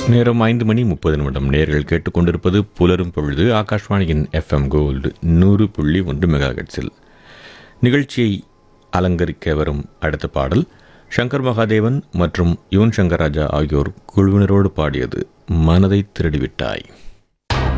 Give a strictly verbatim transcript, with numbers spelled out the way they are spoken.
நேரம் ஐந்து மணி முப்பது நிமிடம். நேர்கள் கேட்டுக்கொண்டிருப்பது புலரும் பொழுது ஆகாஷ்வாணியின் எஃப்எம் கோல்டு நூறு புள்ளி ஒன்று மெகாஹெர்ட்ஸில். நிகழ்ச்சியை அலங்கரிக்க வரும் அடுத்த பாடல் சங்கர் மகாதேவன் மற்றும் யுவன் சங்கர் ராஜா ஆகியோர் குழுவினரோடு பாடியது மனதை திருடிவிட்டாய்.